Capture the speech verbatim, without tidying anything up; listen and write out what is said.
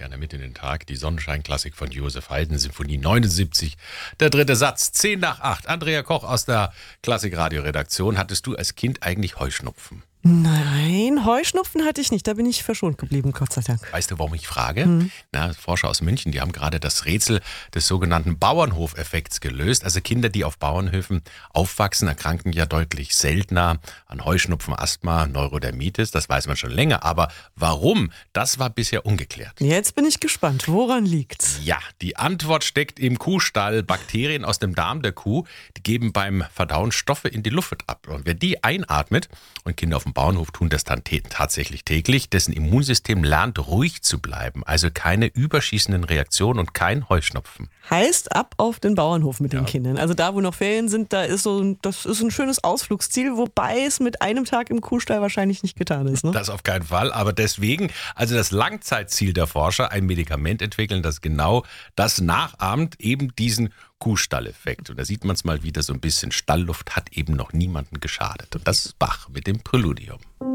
gerne mit in den Tag. Die Sonnenschein-Klassik von Josef Haydn, Sinfonie neunundsiebzig. Der dritte Satz, zehn nach acht. Andrea Koch aus der Klassik-Radio-Redaktion. Hattest du als Kind eigentlich Heuschnupfen? Nein, Heuschnupfen hatte ich nicht. Da bin ich verschont geblieben, Gott sei Dank. Weißt du, warum ich frage? Hm. Na, Forscher aus München, die haben gerade das Rätsel des sogenannten Bauernhofeffekts gelöst. Also Kinder, die auf Bauernhöfen aufwachsen, erkranken ja deutlich seltener an Heuschnupfen, Asthma, Neurodermitis. Das weiß man schon länger. Aber warum? Das war bisher ungeklärt. Jetzt bin ich gespannt. Woran liegt's? Ja, die Antwort steckt im Kuhstall. Bakterien aus dem Darm der Kuh, die geben beim Verdauen Stoffe in die Luft ab. Und wer die einatmet, und Kinder auf dem Bauernhof tun das dann t- tatsächlich täglich, dessen Immunsystem lernt, ruhig zu bleiben. Also keine überschießenden Reaktionen und kein Heuschnupfen. Heißt, ab auf den Bauernhof mit Ja. den Kindern. Also da, wo noch Ferien sind, da ist so ein, das ist ein schönes Ausflugsziel, wobei es mit einem Tag im Kuhstall wahrscheinlich nicht getan ist. Ne? Das auf keinen Fall, aber deswegen, also das Langzeitziel der Forscher, ein Medikament entwickeln, das genau das nachahmt, eben diesen Kuhstalleffekt. Und da sieht man es mal wieder so ein bisschen, Stallluft hat eben noch niemanden geschadet. Und das ist Bach mit dem Präludium.